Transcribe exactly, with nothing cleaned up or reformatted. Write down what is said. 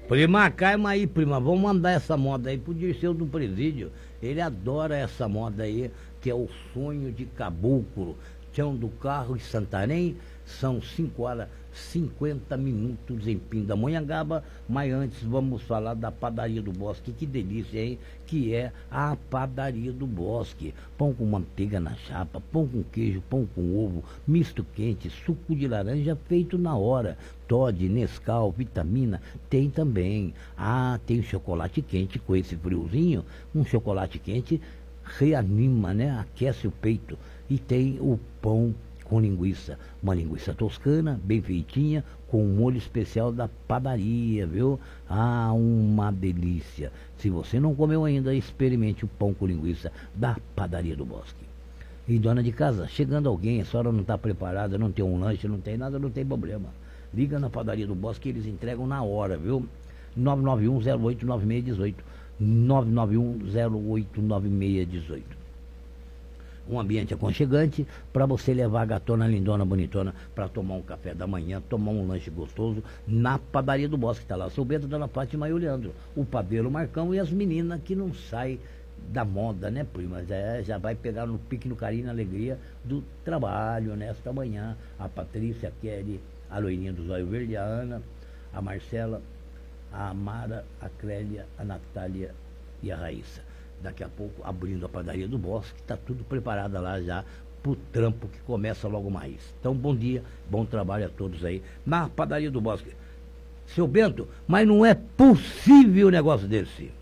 Prima, calma aí, prima. Vamos mandar essa moda aí pro Dirceu do Presídio. Ele adora essa moda aí, que é o sonho de caboclo. Chão do Carro em Santarém. São cinco horas e cinquenta minutos em Pindamonhangaba. Mas antes vamos falar da Padaria do Bosque. Que delícia, hein? Que é a Padaria do Bosque. Pão com manteiga na chapa, pão com queijo, pão com ovo, misto quente, suco de laranja feito na hora. Toddy, Nescau, vitamina, tem também. Ah, tem chocolate quente com esse friozinho. Um chocolate quente reanima, né? Aquece o peito. E tem o pão com linguiça, uma linguiça toscana, bem feitinha, com um molho especial da padaria, viu? Ah, uma delícia. Se você não comeu ainda, experimente o pão com linguiça da Padaria do Bosque. E dona de casa, chegando alguém, a senhora não está preparada, não tem um lanche, não tem nada, não tem problema. Liga na Padaria do Bosque que eles entregam na hora, viu? nove nove um zero oito nove seis um oito, nove nove um zero oito nove seis um oito. Um ambiente aconchegante para você levar a gatona lindona, bonitona, para tomar um café da manhã, tomar um lanche gostoso na Padaria do Bosque. Está lá seu Bento, Dona Fátima e o Leandro, o Padeiro Marcão e as meninas que não saem da moda, né, prima? É, já vai pegar no pique, no carinho, na alegria do trabalho nesta manhã. A Patrícia, a Kelly, a loirinha do Zóio Verde, a Ana, a Marcela, a Amara, a Clélia, a Natália e a Raíssa. Daqui a pouco abrindo a Padaria do Bosque, está tudo preparado lá já para o trampo que começa logo mais. Então, bom dia, bom trabalho a todos aí na Padaria do Bosque. Seu Bento, mas não é possível o negócio desse.